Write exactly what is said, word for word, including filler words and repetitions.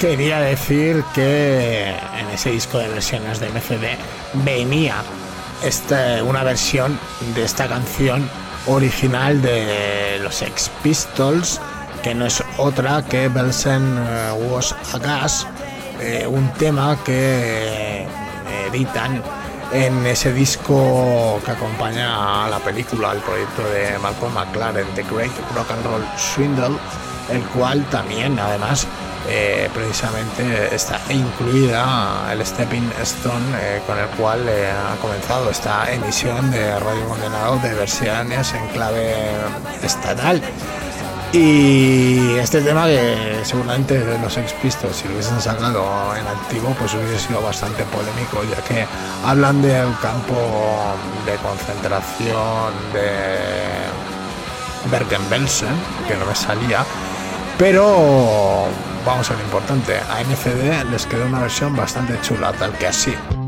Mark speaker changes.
Speaker 1: quería decir que en ese disco de versiones de M C D venía este, una versión de esta canción original de los Sex Pistols, que no es otra que Belsen uh, Was a Gas, eh, un tema que eh, editan en ese disco que acompaña a la película, al proyecto de Malcolm McLaren, The Great Rock and Roll Swindle, el cual también, además, eh, precisamente está incluida el Stepping Stone, eh, con el cual eh, ha comenzado esta emisión de Radio Condenado de versiones en clave estatal. Y este tema, que seguramente los Sex Pistols, si lo hubiesen sacado en activo, pues hubiese sido bastante polémico, ya que hablan del campo de concentración de Bergen-Belsen, que no me salía, pero vamos a lo importante. A M C D les quedó una versión bastante chula, tal que así.